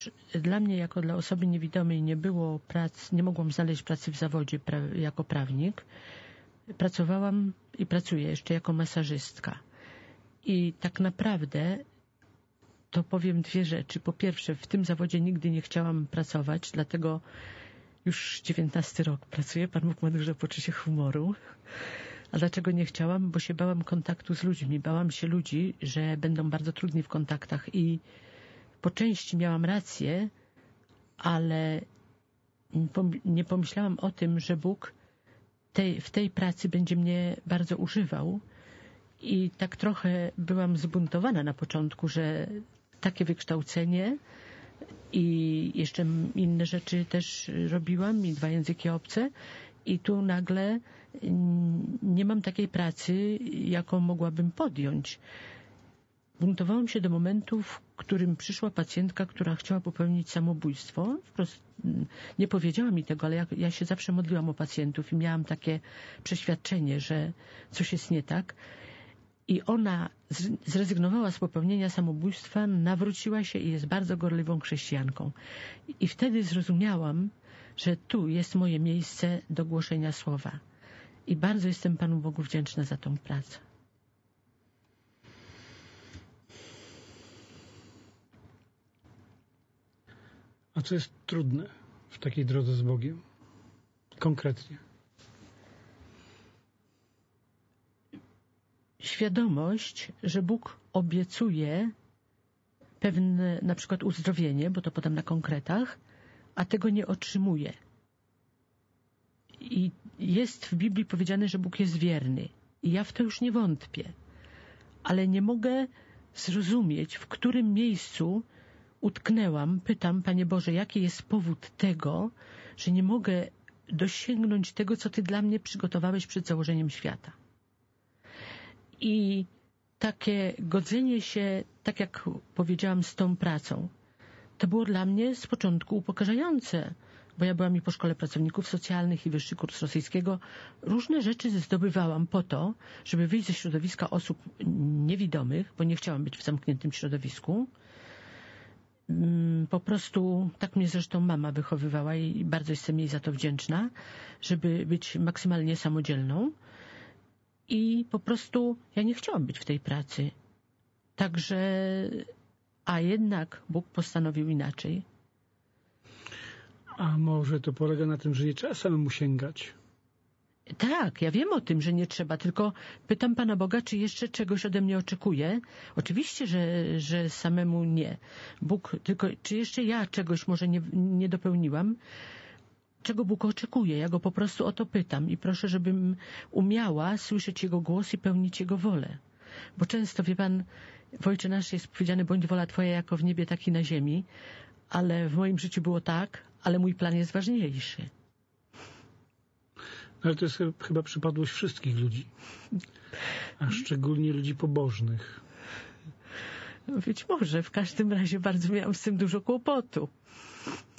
Dla mnie, jako dla osoby niewidomej, nie było prac, nie mogłam znaleźć pracy w zawodzie jako prawnik. Pracowałam i pracuję jeszcze jako masażystka. I tak naprawdę to powiem dwie rzeczy. Po pierwsze, w tym zawodzie nigdy nie chciałam pracować, dlatego już 19 rok pracuję. Pan Bóg ma duże poczucie humoru. A dlaczego nie chciałam? Bo się bałam kontaktu z ludźmi. Bałam się ludzi, że będą bardzo trudni w kontaktach i po części miałam rację, ale nie pomyślałam o tym, że Bóg w tej pracy będzie mnie bardzo używał. I tak trochę byłam zbuntowana na początku, że takie wykształcenie i jeszcze inne rzeczy też robiłam, i 2 języki obce, i tu nagle nie mam takiej pracy, jaką mogłabym podjąć. Buntowałam się do momentu, w którym przyszła pacjentka, która chciała popełnić samobójstwo. Wprost nie powiedziała mi tego, ale ja się zawsze modliłam o pacjentów i miałam takie przeświadczenie, że coś jest nie tak. I ona zrezygnowała z popełnienia samobójstwa, nawróciła się i jest bardzo gorliwą chrześcijanką. I wtedy zrozumiałam, że tu jest moje miejsce do głoszenia słowa. I bardzo jestem Panu Bogu wdzięczna za tą pracę. A co jest trudne w takiej drodze z Bogiem? Konkretnie. Świadomość, że Bóg obiecuje pewne na przykład uzdrowienie, bo to podam na konkretach, a tego nie otrzymuje. I jest w Biblii powiedziane, że Bóg jest wierny. I ja w to już nie wątpię. Ale nie mogę zrozumieć, w którym miejscu utknęłam. Pytam, Panie Boże, jaki jest powód tego, że nie mogę dosięgnąć tego, co Ty dla mnie przygotowałeś przed założeniem świata. I takie godzenie się, tak jak powiedziałam, z tą pracą, to było dla mnie z początku upokarzające, bo ja byłam i po Szkole Pracowników Socjalnych, i wyższy kurs rosyjskiego. Różne rzeczy zdobywałam po to, żeby wyjść ze środowiska osób niewidomych, bo nie chciałam być w zamkniętym środowisku. Po prostu tak mnie zresztą mama wychowywała i bardzo jestem jej za to wdzięczna, żeby być maksymalnie samodzielną. I po prostu ja nie chciałam być w tej pracy. Także, a jednak Bóg postanowił inaczej. A może to polega na tym, że nie trzeba samemu sięgać? Tak, ja wiem o tym, że nie trzeba, tylko pytam Pana Boga, czy jeszcze czegoś ode mnie oczekuje. Oczywiście, że samemu nie. Bóg, tylko czy jeszcze ja czegoś może nie dopełniłam? Czego Bóg oczekuje? Ja Go po prostu o to pytam i proszę, żebym umiała słyszeć Jego głos i pełnić Jego wolę. Bo często, wie Pan, w Ojcze Nasz jest powiedziane, bądź wola Twoja jako w niebie, tak i na ziemi, ale w moim życiu było tak, ale mój plan jest ważniejszy. Ale to jest chyba przypadłość wszystkich ludzi, a szczególnie ludzi pobożnych. Być może, w każdym razie bardzo miałam z tym dużo kłopotu.